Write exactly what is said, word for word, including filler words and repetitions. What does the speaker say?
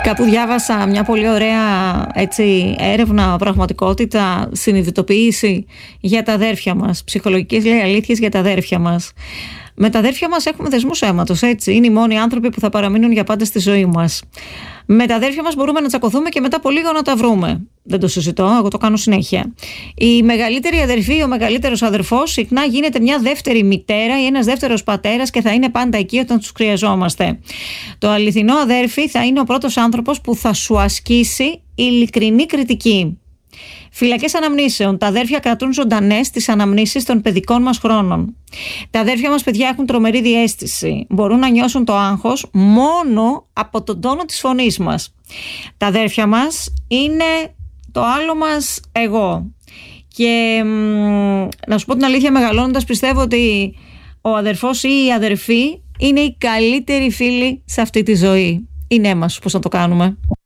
Κάπου διάβασα μια πολύ ωραία έτσι, έρευνα, πραγματικότητα, συνειδητοποίηση για τα αδέρφια μας. Ψυχολογικές λέει αλήθειες για τα αδέρφια μας. Με τα αδέρφια μας έχουμε δεσμούς αίματος, έτσι. Είναι οι μόνοι άνθρωποι που θα παραμείνουν για πάντα στη ζωή μας. Με τα αδέρφια μας μπορούμε να τσακωθούμε και μετά από λίγο να τα βρούμε. Δεν το συζητώ, εγώ το κάνω συνέχεια. Η μεγαλύτερη αδερφή, ο μεγαλύτερος αδερφός, συχνά γίνεται μια δεύτερη μητέρα ή ένας δεύτερος πατέρας και θα είναι πάντα εκεί όταν τους χρειαζόμαστε. Το αληθινό αδέρφι θα είναι ο πρώτος άνθρωπος που θα σου ασκήσει ειλικρινή κριτική. Φυλακές αναμνήσεων. Τα αδέρφια κρατούν ζωντανές τις αναμνήσεις των παιδικών μας χρόνων. Τα αδέρφια μας, παιδιά, έχουν τρομερή διαίσθηση. Μπορούν να νιώσουν το άγχος μόνο από τον τόνο της φωνής μας. Τα αδέρφια μας είναι το άλλο μας εγώ. Και μ, να σου πω την αλήθεια, μεγαλώνοντας πιστεύω ότι ο αδερφός ή η αδερφή είναι οι καλύτεροι φίλοι σε αυτή τη ζωή. Είναι μας πώς να το κάνουμε.